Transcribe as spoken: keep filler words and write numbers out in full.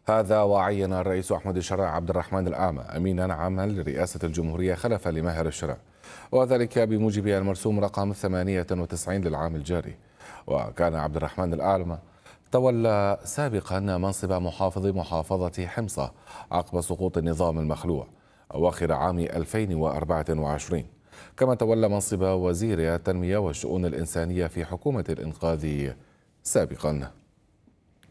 هذا وعين الرئيس أحمد الشرع عبد الرحمن الأعمى أمينا عاما لرئاسة الجمهورية خلفا لماهر الشرع، وذلك بموجب المرسوم رقم ثمانية وتسعين للعام الجاري. وكان عبد الرحمن الأعمى تولى سابقا منصب محافظ محافظة حمصة عقب سقوط النظام المخلوع أواخر عام ألفين وأربعة وعشرين، كما تولى منصب وزير التنمية والشؤون الإنسانية في حكومة الإنقاذ سابقا.